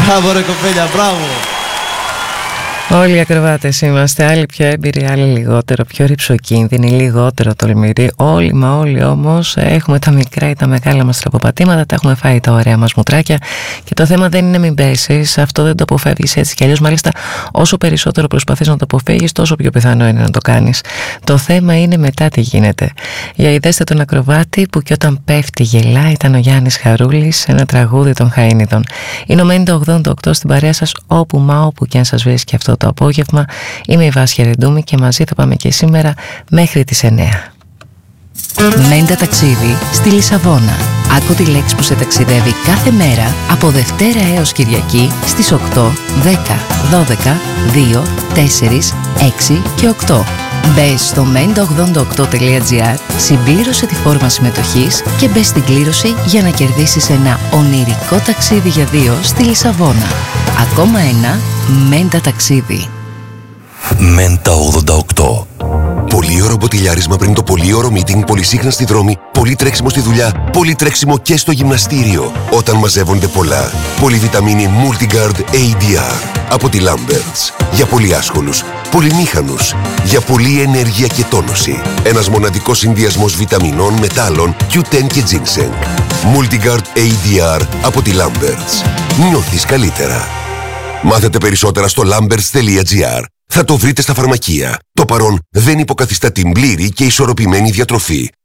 Μπράβο ρε κοπέλια, μπράβο. Όλοι οι ακροβάτες είμαστε, άλλοι πιο έμπειροι, άλλοι λιγότερο, πιο ρυψοκίνδυνοι, λιγότερο τολμηροί. Όλοι μα όλοι όμως έχουμε τα μικρά ή τα μεγάλα μας τραποπατήματα, τα έχουμε φάει τα ωραία μας μουτράκια και το θέμα δεν είναι μην πέσεις, αυτό δεν το αποφεύγεις έτσι κι αλλιώς. Μάλιστα, όσο περισσότερο προσπαθείς να το αποφύγεις, τόσο πιο πιθανό είναι να το κάνεις. Το θέμα είναι μετά τι γίνεται. Για ειδέστε τον ακροβάτη που κι όταν πέφτει γελά, ήταν ο Γιάννης Χαρούλης σε ένα τραγούδι των Χαΐνιτων. Είναι ο Μένει το 88 στην παρέα σας, όπου μα όπου και αν σας βρίσκει αυτό το απόγευμα. Είμαι η Βάσια Ρεντούμη και μαζί θα πάμε και σήμερα μέχρι τις 9. Μέντα ταξίδι στη Λισαβόνα. Άκου τη λέξη που σε ταξιδεύει κάθε μέρα από Δευτέρα έως Κυριακή στις 8, 10, 12, 2, 4, 6 και 8. Μπες στο menda88.gr, συμπλήρωσε τη φόρμα συμμετοχής και μπες στην κλήρωση για να κερδίσεις ένα ονειρικό ταξίδι για δύο στη Λισαβόνα. Ακόμα ένα Μέντα ταξίδι. Μέντα 88. Πολύωρο μποτιλιάρισμα πριν το πολύωρο meeting, πολυσύχνα στη δρόμη, πολύ τρέξιμο στη δουλειά, πολύ τρέξιμο και στο γυμναστήριο. Όταν μαζεύονται πολλά. Πολυβιταμίνη Multigard ADR από τη Lamberts. Για πολύ άσχολους, πολυμήχανους, για πολλή ενέργεια και τόνωση. Ένας μοναδικός συνδυασμός βιταμινών, μετάλλων, Q10 και ginseng. Multigard ADR από τη Lamberts. Νιώθεις καλύτερα. Μάθετε περισσότερα στο lamberts.gr. Θα το βρείτε στα φαρμακεία. Το παρόν δεν υποκαθιστά την πλήρη και ισορροπημένη διατροφή.